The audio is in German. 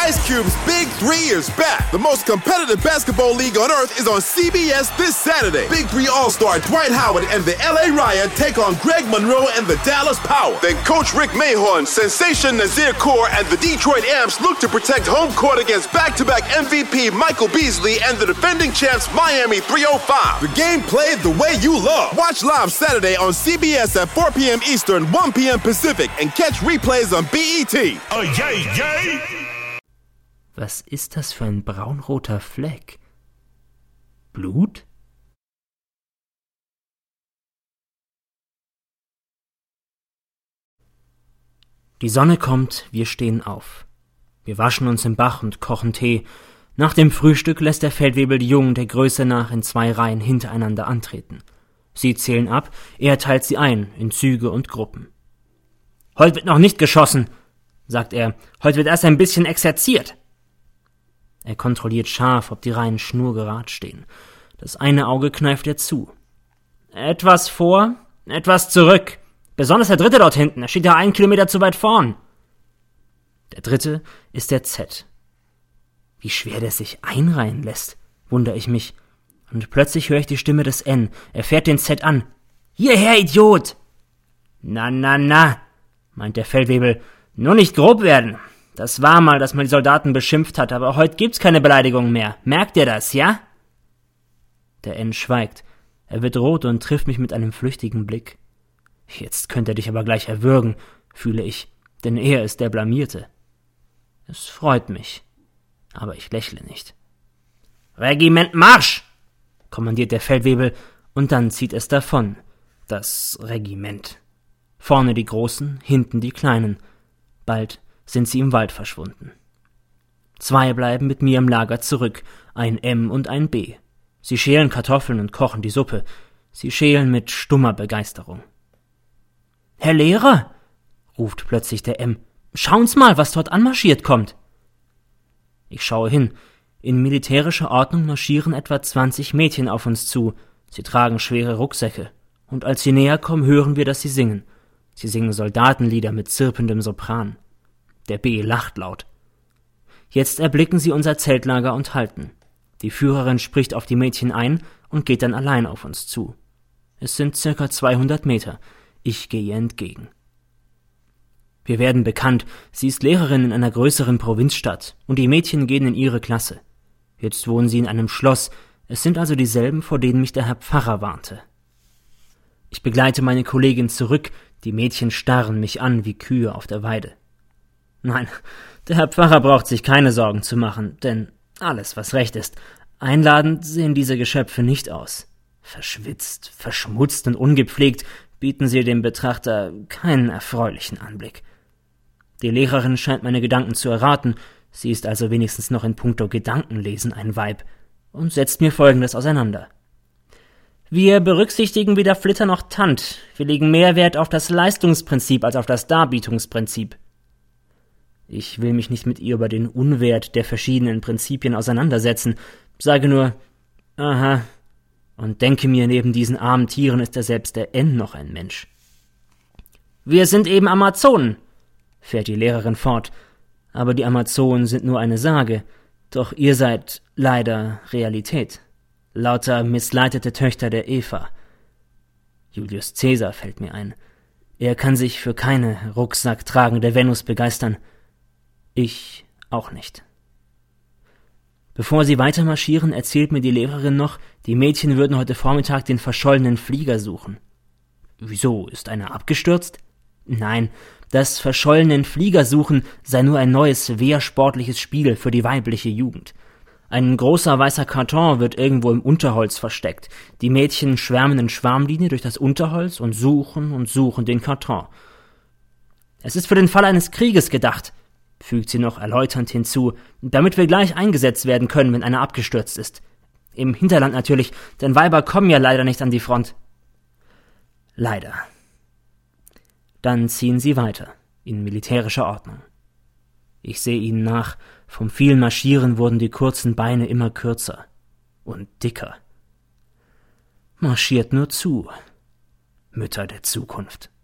Ice Cube's Big 3 is back. The most competitive basketball league on earth is on CBS this Saturday. Big 3 All-Star Dwight Howard and the LA Riot take on Greg Monroe and the Dallas Power. Then Coach Rick Mahorn, Sensation Nazir Kaur, and the Detroit Amps look to protect home court against back-to-back MVP Michael Beasley and the defending champs Miami 305. The game played the way you love. Watch live Saturday on CBS at 4 p.m. Eastern, 1 p.m. Pacific and catch replays on BET. Oh, yay, yay! Was ist das für ein braunroter Fleck? Blut? Die Sonne kommt, wir stehen auf. Wir waschen uns im Bach und kochen Tee. Nach dem Frühstück lässt der Feldwebel die Jungen der Größe nach in 2 Reihen hintereinander antreten. Sie zählen ab, er teilt sie ein in Züge und Gruppen. »Heute wird noch nicht geschossen«, sagt er, »heute wird erst ein bisschen exerziert.« Er kontrolliert scharf, ob die Reihen schnurgerad stehen. Das eine Auge kneift er zu. »Etwas vor, etwas zurück. Besonders der Dritte dort hinten, er steht ja 1 Kilometer zu weit vorn.« Der Dritte ist der Z. Wie schwer der sich einreihen lässt, wundere ich mich. Und plötzlich höre ich die Stimme des N. Er fährt den Z an. »Hierher, Idiot!« »Na, meint der Feldwebel, nur nicht grob werden. Das war mal, dass man die Soldaten beschimpft hat, aber heute gibt's keine Beleidigungen mehr. Merkt ihr das, ja?« Der N schweigt. Er wird rot und trifft mich mit einem flüchtigen Blick. Jetzt könnte er dich aber gleich erwürgen, fühle ich, denn er ist der Blamierte. Es freut mich, aber ich lächle nicht. »Regiment Marsch!« kommandiert der Feldwebel, und dann zieht es davon, das Regiment. Vorne die Großen, hinten die Kleinen. Bald sind sie im Wald verschwunden. 2 bleiben mit mir im Lager zurück, ein M und ein B. Sie schälen Kartoffeln und kochen die Suppe. Sie schälen mit stummer Begeisterung. »Herr Lehrer«, ruft plötzlich der M, »schauen's mal, was dort anmarschiert kommt.« Ich schaue hin. In militärischer Ordnung marschieren etwa 20 Mädchen auf uns zu. Sie tragen schwere Rucksäcke. Und als sie näher kommen, hören wir, dass sie singen. Sie singen Soldatenlieder mit zirpendem Sopran. Der B lacht laut. Jetzt erblicken sie unser Zeltlager und halten. Die Führerin spricht auf die Mädchen ein und geht dann allein auf uns zu. Es sind circa 200 Meter. Ich gehe ihr entgegen. Wir werden bekannt. Sie ist Lehrerin in einer größeren Provinzstadt und die Mädchen gehen in ihre Klasse. Jetzt wohnen sie in einem Schloss. Es sind also dieselben, vor denen mich der Herr Pfarrer warnte. Ich begleite meine Kollegin zurück. Die Mädchen starren mich an wie Kühe auf der Weide. Nein, der Herr Pfarrer braucht sich keine Sorgen zu machen, denn alles, was recht ist. Einladend sehen diese Geschöpfe nicht aus. Verschwitzt, verschmutzt und ungepflegt bieten sie dem Betrachter keinen erfreulichen Anblick. Die Lehrerin scheint meine Gedanken zu erraten, sie ist also wenigstens noch in puncto Gedankenlesen ein Weib, und setzt mir Folgendes auseinander. Wir berücksichtigen weder Flitter noch Tant, wir legen mehr Wert auf das Leistungsprinzip als auf das Darbietungsprinzip. Ich will mich nicht mit ihr über den Unwert der verschiedenen Prinzipien auseinandersetzen, sage nur, aha, und denke mir, neben diesen armen Tieren ist ja selbst der N noch ein Mensch. Wir sind eben Amazonen, fährt die Lehrerin fort, aber die Amazonen sind nur eine Sage, doch ihr seid leider Realität. Lauter missleitete Töchter der Eva. Julius Caesar fällt mir ein. Er kann sich für keine rucksacktragende Venus begeistern. Ich auch nicht. Bevor sie weitermarschieren, erzählt mir die Lehrerin noch, die Mädchen würden heute Vormittag den verschollenen Flieger suchen. Wieso, ist einer abgestürzt? Nein, das verschollenen Flieger suchen sei nur ein neues wehrsportliches Spiel für die weibliche Jugend. Ein großer weißer Karton wird irgendwo im Unterholz versteckt. Die Mädchen schwärmen in Schwarmlinie durch das Unterholz und suchen den Karton. Es ist für den Fall eines Krieges gedacht, fügt sie noch erläuternd hinzu, damit wir gleich eingesetzt werden können, wenn einer abgestürzt ist. Im Hinterland natürlich, denn Weiber kommen ja leider nicht an die Front. Leider. Dann ziehen sie weiter, in militärischer Ordnung. Ich sehe ihnen nach, vom vielen Marschieren wurden die kurzen Beine immer kürzer und dicker. Marschiert nur zu, Mütter der Zukunft.